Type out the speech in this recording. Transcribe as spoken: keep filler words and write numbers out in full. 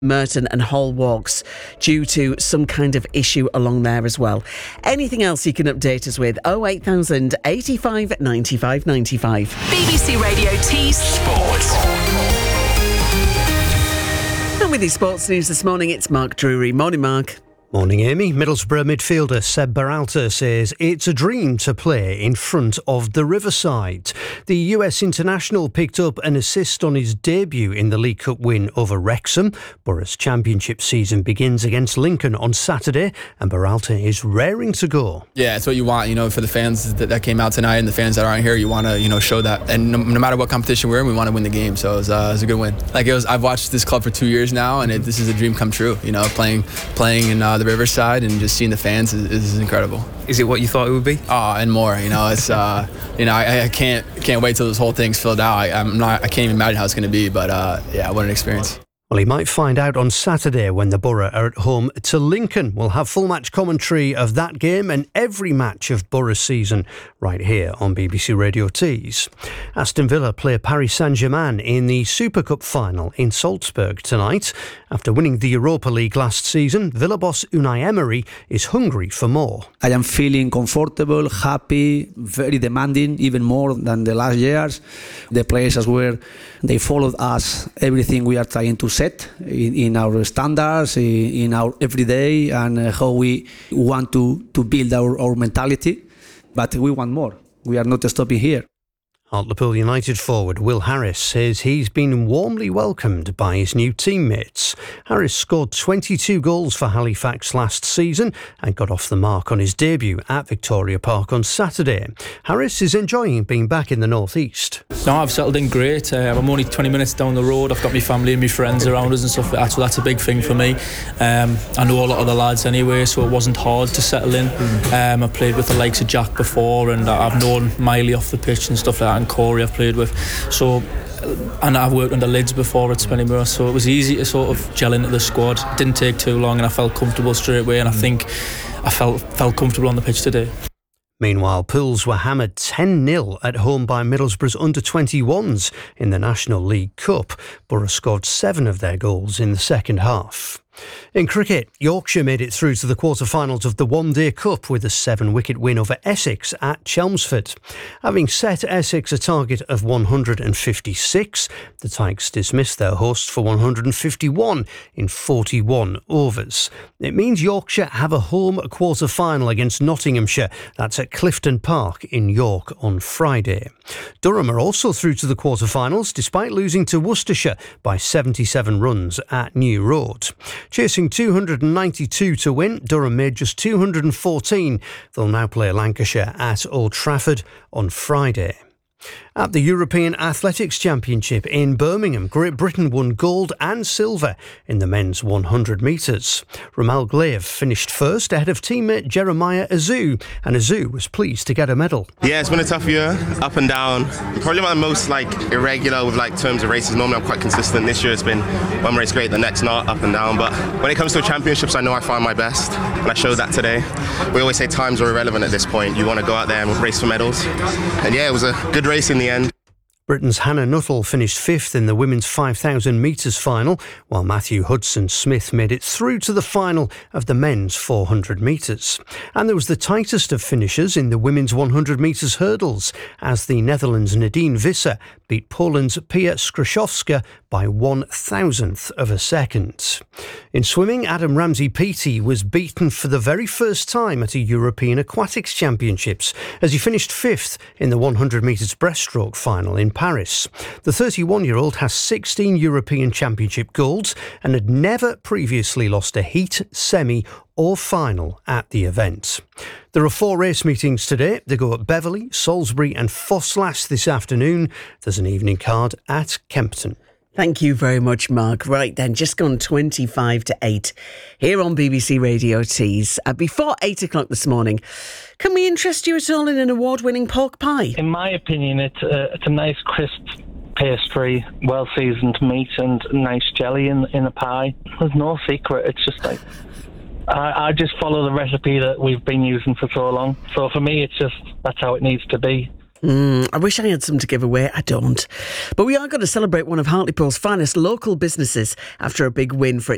Merton and Hall walks due to some kind of issue along there as well. Anything else you can update us with? oh eight thousand, eighty-five, ninety-five, ninety-five. B B C Radio T Sports. And with your sports news this morning, it's Mark Drury. Morning, Mark. Morning, Amy. Middlesbrough midfielder Seb Berhalter says it's a dream to play in front of the Riverside. The U S international picked up an assist on his debut in the League Cup win over Wrexham. Borough's championship season begins against Lincoln on Saturday, and Berhalter is raring to go. Yeah, it's what you want, you know, for the fans that, that came out tonight and the fans that aren't here. You want to, you know, show that. And no, no matter what competition we're in, we want to win the game. So it was, uh, it was a good win. Like it was, I've watched this club for two years now, and it, this is a dream come true. You know, playing, playing in uh, the Riverside and just seeing the fans is, is incredible. Is it what you thought it would be? Oh, and more. You know, it's uh, you know, I, I can't can't wait till this whole thing's filled out. I, I'm not. I can't even imagine how it's going to be. But uh, yeah, what an experience. Well, he might find out on Saturday when the Borough are at home to Lincoln. We'll have full match commentary of that game and every match of Borough's season right here on B B C Radio Tees. Aston Villa play Paris Saint-Germain in the Super Cup final in Salzburg tonight. After winning the Europa League last season, Villa boss Unai Emery is hungry for more. I am feeling comfortable, happy, very demanding, even more than the last years. The players as well, they followed us, everything we are trying to set in, in our standards, in, in our everyday, and uh, how we want to, to build our, our mentality. But we want more. We are not stopping here. Hartlepool United forward Will Harris says he's been warmly welcomed by his new teammates. Harris scored twenty-two goals for Halifax last season and got off the mark on his debut at Victoria Park on Saturday. Harris is enjoying being back in the North East. No, I've settled in great. Uh, I'm only twenty minutes down the road. I've got my family and my friends around us and stuff like that, so that's a big thing for me. Um, I know a lot of the lads anyway, so it wasn't hard to settle in. Um, I played with the likes of Jack before, and I've known Miley off the pitch and stuff like that, and Corey I've played with. So, and I've worked under Lids before at Spennymoor, so it was easy to sort of gel into the squad. It didn't take too long, and I felt comfortable straight away, and I think I felt felt comfortable on the pitch today. Meanwhile, Pools were hammered ten nil at home by Middlesbrough's under twenty-ones in the National League Cup. Borough scored seven of their goals in the second half. In cricket, Yorkshire made it through to the quarter-finals of the One Day Cup with a seven-wicket win over Essex at Chelmsford. Having set Essex a target of one hundred fifty-six, the Tykes dismissed their hosts for one hundred fifty-one in forty-one overs. It means Yorkshire have a home quarter-final against Nottinghamshire. That's at Clifton Park in York on Friday. Durham are also through to the quarter-finals despite losing to Worcestershire by seventy-seven runs at New Road. Chasing two hundred ninety-two to win, Durham made just two hundred fourteen. They'll now play Lancashire at Old Trafford on Friday. At the European Athletics Championship in Birmingham, Great Britain won gold and silver in the men's one hundred metres. Ramal Glaev finished first ahead of teammate Jeremiah Azu, and Azu was pleased to get a medal. Yeah, it's been a tough year, up and down. Probably my most like irregular with like terms of races. Normally I'm quite consistent. This year it's been one race great, the next not, up and down. But when it comes to championships, I know I find my best, and I showed that today. We always say times are irrelevant at this point. You want to go out there and race for medals. And yeah, it was a good race in the end. Britain's Hannah Nuttall finished fifth in the women's five thousand metres final, while Matthew Hudson-Smith made it through to the final of the men's four hundred metres. And there was the tightest of finishes in the women's one hundred metres hurdles, as the Netherlands' Nadine Visser beat Poland's Pia Skrzydłowska by one thousandth of a second. In swimming, Adam Ramsey-Peaty was beaten for the very first time at a European Aquatics Championships as he finished fifth in the one hundred metres breaststroke final in Paris. The thirty-one-year-old has sixteen European Championship golds and had never previously lost a heat, semi or final at the event. There are four race meetings today. They go at Beverley, Salisbury and Fosslas this afternoon. There's an evening card at Kempton. Thank you very much, Mark. Right then, just gone twenty-five to eight here on B B C Radio Tees. Uh, before eight o'clock this morning, can we interest you at all in an award-winning pork pie? In my opinion, it's a, it's a nice crisp pastry, well-seasoned meat and nice jelly in, in a pie. There's no secret. It's just like, I, I just follow the recipe that we've been using for so long. So for me, it's just, that's how it needs to be. Mm, I wish I had some to give away. I don't. But we are going to celebrate one of Hartlepool's finest local businesses after a big win for its